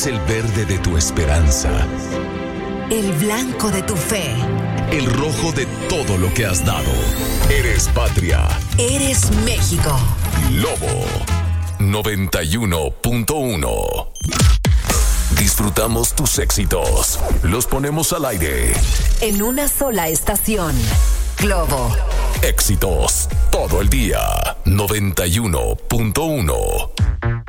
El verde de tu esperanza. El blanco de tu fe. El rojo de todo lo que has dado. Eres patria. Eres México. Lobo 91.1. Disfrutamos tus éxitos. Los ponemos al aire. En una sola estación. Globo. Éxitos todo el día. 91.1.